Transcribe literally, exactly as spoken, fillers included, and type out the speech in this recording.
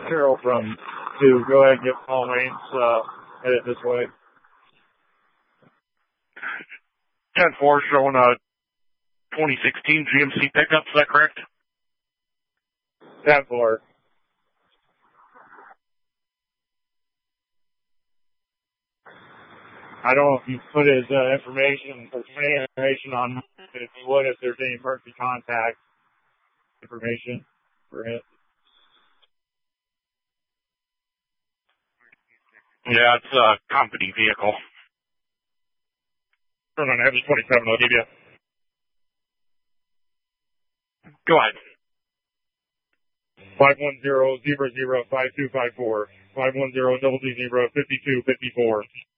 Carol from to go ahead and get Paul Maines uh, headed this way. ten four showing a twenty sixteen G M C pickup, is that correct? ten four. I don't know if you put his uh, information or any information on it, if you would, if there's any emergency contact information for him. Yeah, it's a company vehicle. Turn on heavy twenty-seven, I'll give you. Go ahead. five one zero zero zero five two five four. five one zero zero zero five two five four.